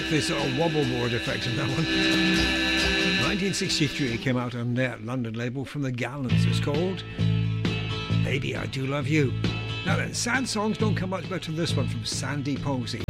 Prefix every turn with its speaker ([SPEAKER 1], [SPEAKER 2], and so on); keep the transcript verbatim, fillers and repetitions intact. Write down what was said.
[SPEAKER 1] the sort of wobble board effect in that one. nineteen sixty-three came out on their London label from the Gallants. It's called Baby I Do Love You. Now then, sad songs don't come much better than this one from Sandy Posey.